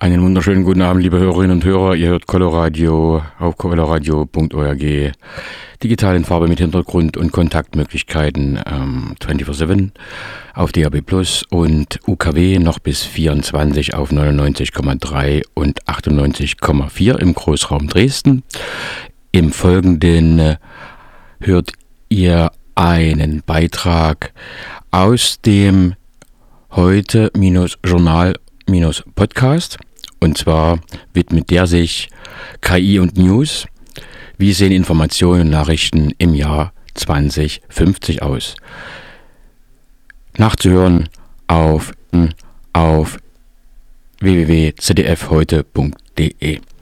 Einen wunderschönen guten Abend, liebe Hörerinnen und Hörer. Ihr hört Coloradio auf coloradio.org. Digital in Farbe mit Hintergrund und Kontaktmöglichkeiten 24/7 auf DAB+ und UKW noch bis 24 auf 99,3 und 98,4 im Großraum Dresden. Im Folgenden hört ihr einen Beitrag aus dem Heute-Journal-Podcast. Und zwar widmet der sich KI und News. Wie sehen Informationen und Nachrichten im Jahr 2050 aus? Nachzuhören auf www.zdfheute.de.